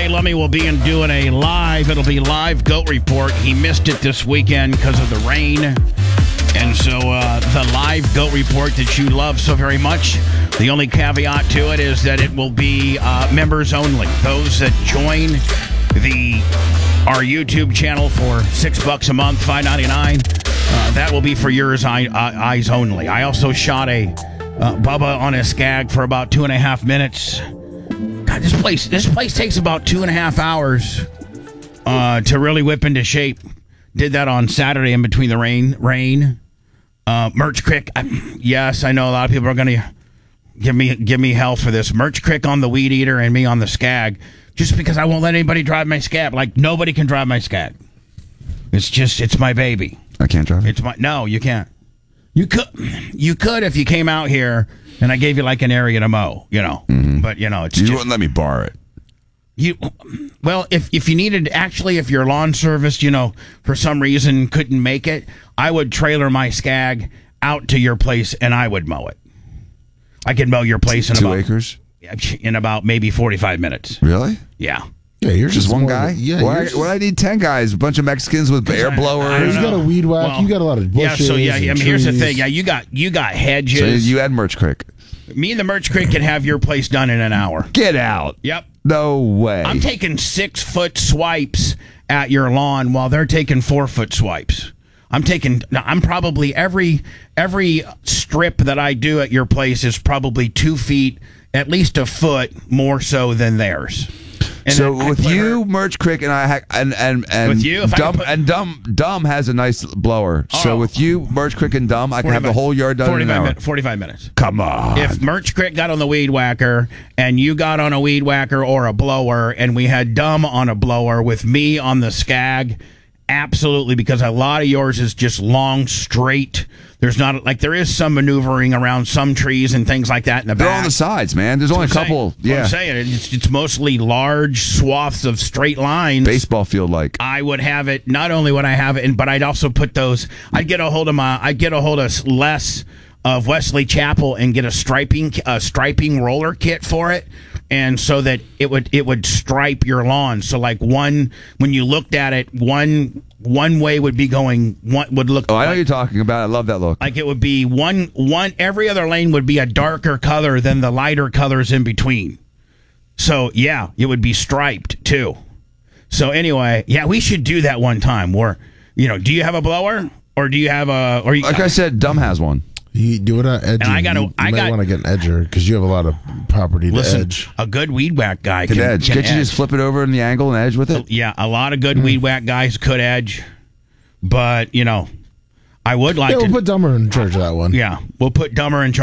Jay Lummy will be doing a live. It'll be live Goat Report. He missed it this weekend because of the rain. And so the live Goat Report that you love so very much, the only caveat to it is that it will be members only. Those that join our YouTube channel for $6 a month, $5.99, that will be for yours eyes only. I also shot a Bubba on a skag for about 2.5 minutes. God, this place takes about 2.5 hours to really whip into shape. Did that on Saturday in between the rain. Merch Crick, yes, I know a lot of people are going to give me hell for this. Merch Crick on the Weed Eater and me on the skag, just because I won't let anybody drive my skag. Like, nobody can drive my skag. It's my baby. I can't drive it? No, you can't. You could if you came out here and I gave you like an area to mow, Mm-hmm. But it's you wouldn't let me borrow it. If you needed, actually, if your lawn service, for some reason couldn't make it, I would trailer my skag out to your place and I would mow it. I could mow your place in 2 acres? In about maybe 45 minutes. Really? Yeah. Yeah, you're just one guy? Yeah. Why I need 10 guys? A bunch of Mexicans with air blowers. You got a weed whack. Well, you got a lot of bushes. Yeah. So here's the thing. Yeah, you got hedges. So you had Merch Crick. Me and the Merch Crick can have your place done in an hour. Get out. Yep. No way. I'm taking 6-foot swipes at your lawn while they're taking 4-foot swipes. I'm probably every strip that I do at your place is probably 2 feet, at least a foot more so than theirs. And so with you, Merch Crick, and I, and with you, Dumb has a nice blower. Oh. So with you, Merch Crick, and Dumb, I can have the whole yard done in an hour. 45 minutes. Come on. If Merch Crick got on the weed whacker and you got on a weed whacker or a blower, and we had Dumb on a blower with me on the skag, absolutely, because a lot of yours is just long, straight. There's not there is some maneuvering around some trees and things like that in the back. They're on the sides, man. There's only a couple. Yeah, I'm saying it's mostly large swaths of straight lines. Baseball field like. I would have it. Not only would I have it, but I'd also put those. I'd get a hold of Les of Wesley Chapel and get a striping roller kit for it. And so that it would stripe your lawn. So when you looked at it, one way would be going. One would look. Oh, I know what you're talking about. I love that look. Like it would be one. Every other lane would be a darker color than the lighter colors in between. So yeah, it would be striped too. So anyway, yeah, we should do that one time. Where do you have a blower or do you have a? Or like I said, Dumb has one. You do it on edging. And I might want to get an edger because you have a lot of property to edge. A good weed whack guy can edge. Can't you just flip it over in the angle and edge with it? Yeah, a lot of good weed whack guys could edge, but I would like to. We'll put Dumber in charge of that one. Yeah, we'll put Dumber in charge.